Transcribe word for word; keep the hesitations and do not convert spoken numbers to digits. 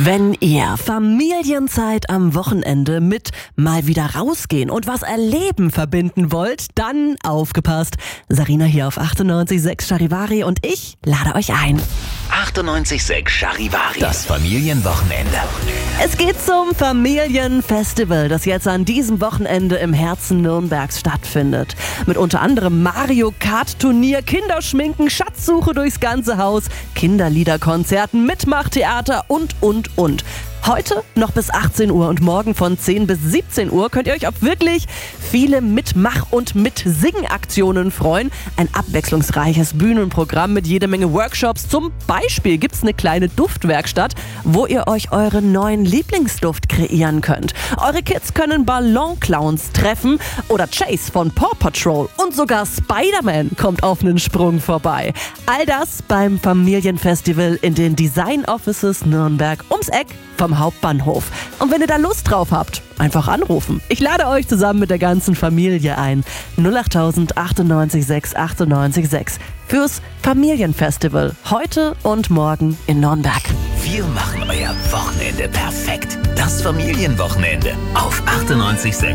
Wenn ihr Familienzeit am Wochenende mit mal wieder rausgehen und was erleben verbinden wollt, dann aufgepasst. Sarina hier auf achtundneunzig Komma sechs Charivari und ich lade euch ein. achtundneunzig Komma sechs Charivari. Das Familienwochenende. Es geht zum Familienfestival, das jetzt an diesem Wochenende im Herzen Nürnbergs stattfindet. Mit unter anderem Mario Kart Turnier, Kinderschminken, Schatzsuche durchs ganze Haus, Kinderliederkonzerten, Mitmachtheater und, und, und. Heute noch bis achtzehn Uhr und morgen von zehn bis siebzehn Uhr könnt ihr euch auf wirklich viele Mitmach- und Mitsing-Aktionen freuen. Ein abwechslungsreiches Bühnenprogramm mit jede Menge Workshops. Zum Beispiel gibt es eine kleine Duftwerkstatt, wo ihr euch euren neuen Lieblingsduft kreieren könnt. Eure Kids können Ballonclowns treffen oder Chase von Paw Patrol und sogar Spider-Man kommt auf einen Sprung vorbei. All das beim Familienfestival in den Design Offices Nürnberg ums Eck vom Hauptbahnhof. Und wenn ihr da Lust drauf habt, einfach anrufen. Ich lade euch zusammen mit der ganzen Familie ein. null acht tausend achtundneunzig sechs achtundneunzig sechs fürs Familienfestival heute und morgen in Nürnberg. Wir machen euer Wochenende perfekt. Das Familienwochenende auf achtundneunzig Komma sechs.